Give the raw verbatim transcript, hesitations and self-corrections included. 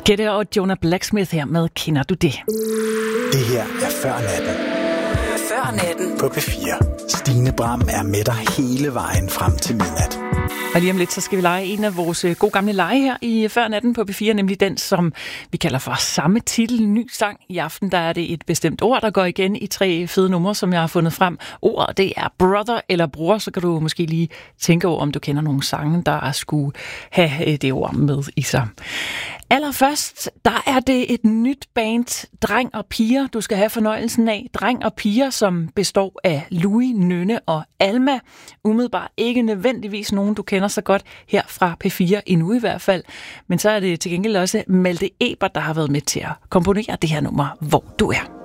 Gætte og Jonah Blacksmith her med Kender du det? Det her er Før Natten. Før Natten På P fire. Stine Bram er med dig hele vejen frem til midnat. Og lige om lidt, så skal vi lege en af vores gode gamle lege her i Før Natten på P fire, nemlig den, som vi kalder for samme titel, ny sang. I aften, der er det et bestemt ord, der går igen i tre fede numre, som jeg har fundet frem. Ordet, det er brother eller bror, så kan du måske lige tænke over, om du kender nogle sange, der skulle have det ord med i sig. Allerførst, der er det et nyt band, Dreng og Piger, du skal have fornøjelsen af. Dreng og Piger, som består af Louis, Nynne og Alma. Umiddelbart ikke nødvendigvis nogen, du kender så godt her fra P fire, endnu i hvert fald. Men så er det til gengæld også Malte Ebert, der har været med til at komponere det her nummer, Hvor du er.